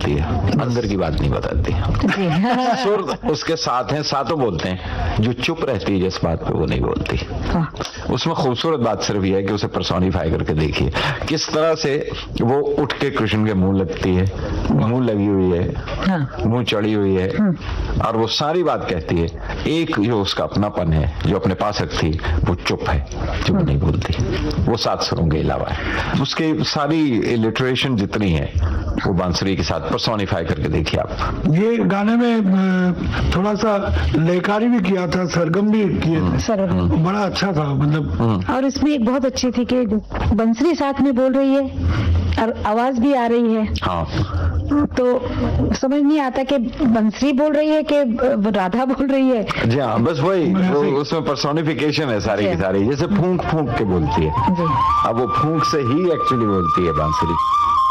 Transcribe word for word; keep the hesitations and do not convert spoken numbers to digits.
बोलती है, अंदर की बात नहीं बताती। सुर उसके साथ हैं, सातों बोलते हैं, जो चुप रहती है जिस बात पे वो नहीं बोलती। उसमें खूबसूरत बात सिर्फ ये है कि उसे पर्सोनिफाई करके देखिए किस तरह से वो उठ के कृष्ण के मुंह लगती है, मुंह लगी हुई है, हाँ। मुंह चढ़ी हुई है, और वो सारी बात कहती है। एक जो उसका अपनापन है, जो अपने पास रखती, वो चुप है, चुप नहीं बोलती, वो सात सुरों के अलावा है। उसकी सारी इलिटरेशन जितनी है वो बांसुरी के साथ पर्सोनिफाई करके देखिए आप। ये गाने में थोड़ा सा लयकारी भी किया था, सरगम भी किए थे, बड़ा अच्छा था मतलब। और इसमें एक बहुत अच्छी थी कि बंसरी साथ में बोल रही है और आवाज भी आ रही है। हाँ। तो समझ नहीं आता कि बंसरी बोल रही है कि राधा बोल रही है। जी हाँ, बस वही वो, उसमें पर्सोनिफिकेशन है सारी की सारी, जैसे फूंक फूंक के बोलती है। अब वो फूंक से ही एक्चुअली बोलती है बांसुरी।